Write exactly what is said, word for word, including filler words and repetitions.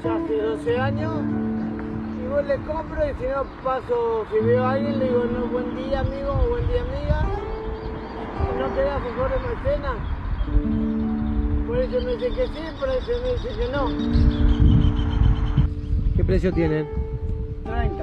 ya hace doce años, y vos le compro y si no paso, si veo a alguien le digo, no, buen día amigo o buen día amiga, y no queda mejor en escena. Por eso me dice que sí, por eso me dice que no. ¿Qué precio tienen? treinta.